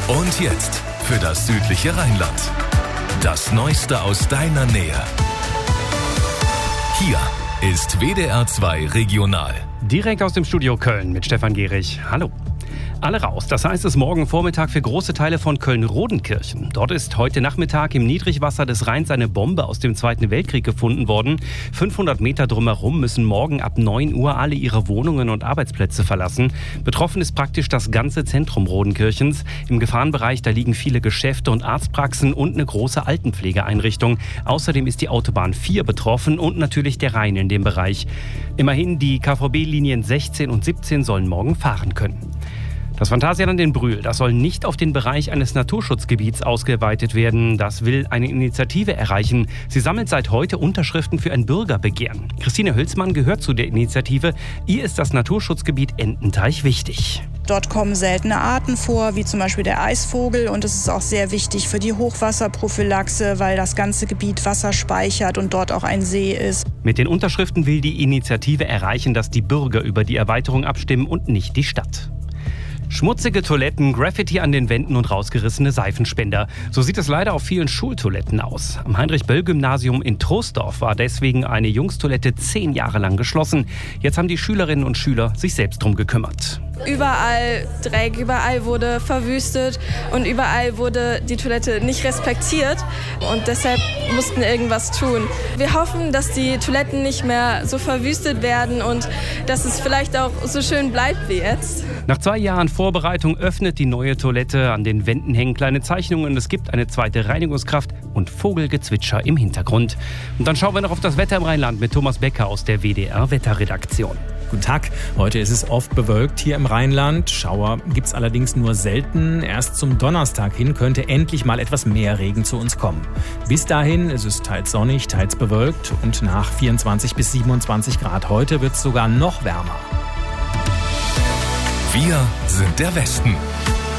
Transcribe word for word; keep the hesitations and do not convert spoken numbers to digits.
Und jetzt für das südliche Rheinland. Das Neueste aus deiner Nähe. Hier ist W D R zwei Regional. Direkt aus dem Studio Köln mit Stefan Gehrig. Hallo. Alle raus. Das heißt es morgen Vormittag für große Teile von Köln-Rodenkirchen. Dort ist heute Nachmittag im Niedrigwasser des Rheins eine Bombe aus dem Zweiten Weltkrieg gefunden worden. fünfhundert Meter drumherum müssen morgen ab neun Uhr alle ihre Wohnungen und Arbeitsplätze verlassen. Betroffen ist praktisch das ganze Zentrum Rodenkirchens. Im Gefahrenbereich, da liegen viele Geschäfte und Arztpraxen und eine große Altenpflegeeinrichtung. Außerdem ist die Autobahn vier betroffen und natürlich der Rhein in dem Bereich. Immerhin die K V B-Linien sechzehn und siebzehn sollen morgen fahren können. Das Phantasialand in Brühl, das soll nicht auf den Bereich eines Naturschutzgebiets ausgeweitet werden. Das will eine Initiative erreichen. Sie sammelt seit heute Unterschriften für ein Bürgerbegehren. Christine Hülsmann gehört zu der Initiative. Ihr ist das Naturschutzgebiet Ententeich wichtig. Dort kommen seltene Arten vor, wie zum Beispiel der Eisvogel. Und es ist auch sehr wichtig für die Hochwasserprophylaxe, weil das ganze Gebiet Wasser speichert und dort auch ein See ist. Mit den Unterschriften will die Initiative erreichen, dass die Bürger über die Erweiterung abstimmen und nicht die Stadt. Schmutzige Toiletten, Graffiti an den Wänden und rausgerissene Seifenspender. So sieht es leider auf vielen Schultoiletten aus. Am Heinrich-Böll-Gymnasium in Troisdorf war deswegen eine Jungstoilette zehn Jahre lang geschlossen. Jetzt haben die Schülerinnen und Schüler sich selbst drum gekümmert. Überall Dreck, überall wurde verwüstet und überall wurde die Toilette nicht respektiert und deshalb mussten irgendwas tun. Wir hoffen, dass die Toiletten nicht mehr so verwüstet werden und dass es vielleicht auch so schön bleibt wie jetzt. Nach zwei Jahren Vorbereitung öffnet die neue Toilette. An den Wänden hängen kleine Zeichnungen. Es gibt eine zweite Reinigungskraft und Vogelgezwitscher im Hintergrund. Und dann schauen wir noch auf das Wetter im Rheinland mit Thomas Becker aus der W D R-Wetterredaktion. Guten Tag. Heute ist es oft bewölkt hier im Rheinland. Schauer gibt es allerdings nur selten. Erst zum Donnerstag hin könnte endlich mal etwas mehr Regen zu uns kommen. Bis dahin ist es teils sonnig, teils bewölkt und nach vierundzwanzig bis siebenundzwanzig Grad heute wird es sogar noch wärmer. Wir sind der Westen.